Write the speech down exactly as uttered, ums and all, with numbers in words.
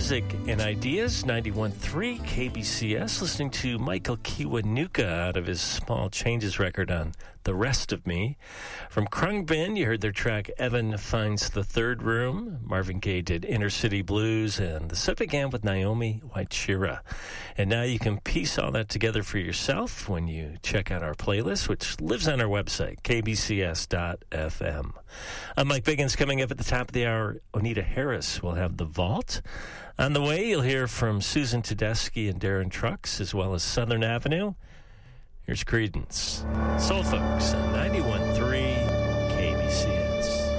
music and ideas, ninety-one point three K B C S, listening to Michael Kiwanuka out of his Small Changes record on The Rest of Me. From Krungbin, you heard their track Evan Finds the Third Room. Marvin Gaye did Inner City Blues, and the set began with Naomi Waitira. And now you can piece all that together for yourself when you check out our playlist, which lives on our website, k b c s dot f m. I'm Mike Biggins. Coming up at the top of the hour, Onita Harris will have The Vault. On the way, you'll hear from Susan Tedeschi and Darren Trucks, as well as Southern Avenue. Here's Creedence. Soul Folks on ninety-one point three K B C.